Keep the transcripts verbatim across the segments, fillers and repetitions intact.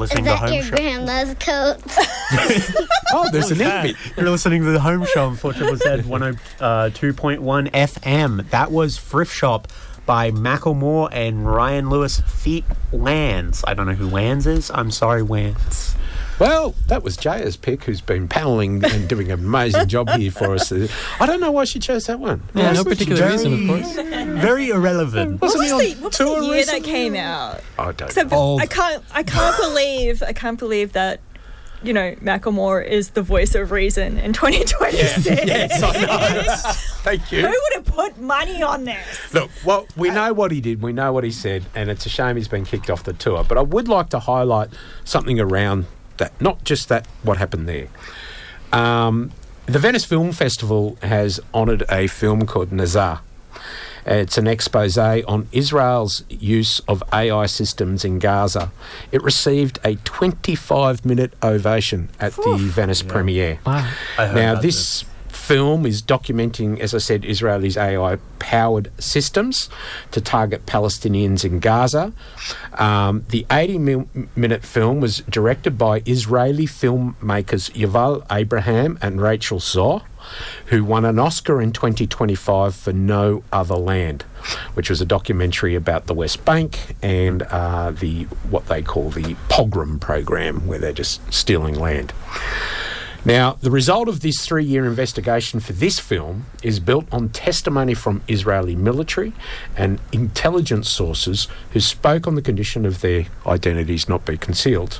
listening Is to that Home your Show. grandma's coat? Oh, there's an Yeah. bit. You're listening to the Home Show on four Z Z one oh two point one F M. That was Thrift Shop by Macklemore and Ryan Lewis feat. Lance. I don't know who Lance is. I'm sorry, Lance. Well, that was Jaya's pick, who's been panelling and doing an amazing job here for us. I don't know why she chose that one. Yeah, no Yes, particular very- reason, of course. Very irrelevant. What Wasn't was, he on the, what was the tour year recently? that came out? I don't Except know. I can't, I can't believe, I can't believe that, you know, Macklemore is the voice of reason in twenty twenty-six. Yes, I know. Thank Who you. would have put money on this? Look, well, we know what he did, we know what he said, and it's a shame he's been kicked off the tour. But I would like to highlight something around that, not just that, what happened there. Um, the Venice Film Festival has honoured a film called Nazar. It's an expose on Israel's use of A I systems in Gaza. It received a twenty-five minute ovation at the Venice premiere. Wow. I heard Now, about this film is documenting, as I said, Israel's A I-powered systems to target Palestinians in Gaza. Um, the eighty minute film was directed by Israeli filmmakers Yuval Abraham and Rachel Zohr, who won an Oscar in twenty twenty-five for No Other Land, which was a documentary about the West Bank and uh, the what they call the pogrom program, where they're just stealing land. Now, the result of this three-year investigation for this film is built on testimony from Israeli military and intelligence sources who spoke on the condition of their identities not be concealed.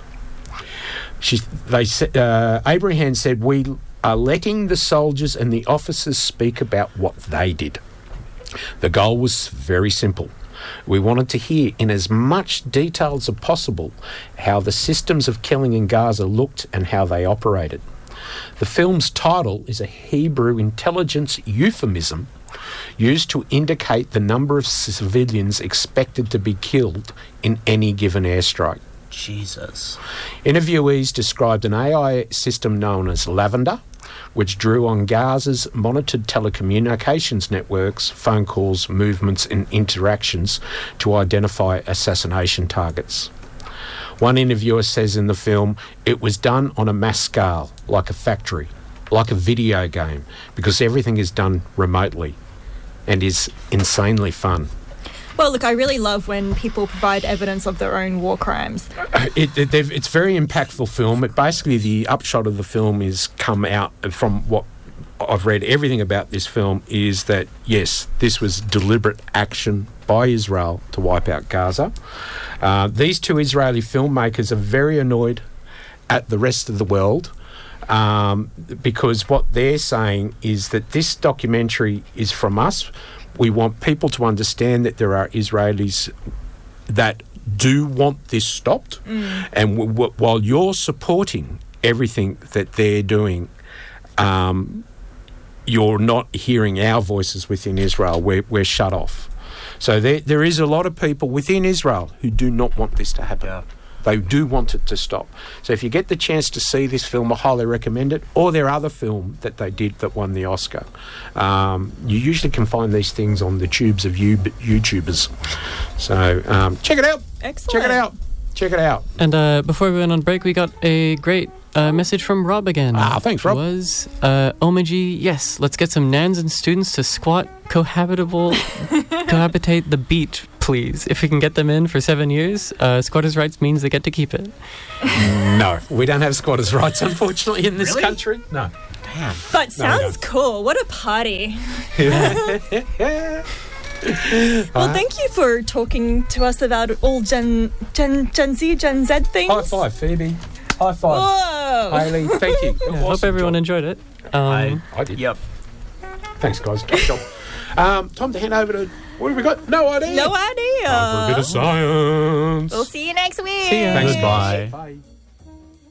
She, they, sa- uh, Abraham said, "We are letting the soldiers and the officers speak about what they did. The goal was very simple. We wanted to hear in as much detail as possible how the systems of killing in Gaza looked and how they operated." The film's title is a Hebrew intelligence euphemism used to indicate the number of civilians expected to be killed in any given airstrike. Jesus. Interviewees described an A I system known as Lavender, which drew on Gaza's monitored telecommunications networks, phone calls, movements and interactions to identify assassination targets. One interviewer says in the film, it was done on a mass scale, like a factory, like a video game, because everything is done remotely and is insanely fun. Well, look, I really love when people provide evidence of their own war crimes. Uh, It, it, they've- it's a very impactful film. It basically, the upshot of the film is come out from what I've read. Everything about this film is that, yes, this was deliberate action by Israel to wipe out Gaza. Uh, these two Israeli filmmakers are very annoyed at the rest of the world um, because what they're saying is that this documentary is from us. We want people to understand that there are Israelis that do want this stopped. Mm. And w- w- while you're supporting everything that they're doing, um, you're not hearing our voices within Israel. We're, we're shut off. So there, there is a lot of people within Israel who do not want this to happen. Yeah. They do want it to stop. So if you get the chance to see this film, I highly recommend it. Or their other film that they did that won the Oscar. Um, you usually can find these things on the tubes of you, YouTubers. So um, check it out. Excellent. Check it out. Check it out. And uh, before we went on break, we got a great uh, message from Rob again. Ah, thanks, Rob. It was, uh, Omaji, yes, let's get some nans and students to squat cohabitable, cohabitate the beat, please. If we can get them in for seven years, uh, squatters' rights means they get to keep it. No, we don't have squatters' rights, unfortunately, in this Really? country. No. Damn. But No, we sounds don't. cool. What a party. Yeah. Well, thank you for talking to us about all Gen Gen Gen Z, Gen Z things. High five, Phoebe. High five. Whoa. Hayley, thank you. Yeah, hope everyone enjoyed it. Um, I, I did. Yep. Thanks, guys. Good job. Um, time to hand over to... What have we got? No idea. No idea. Time for a bit of science. We'll see you next week. See ya. Thanks, Goodbye. guys. Bye.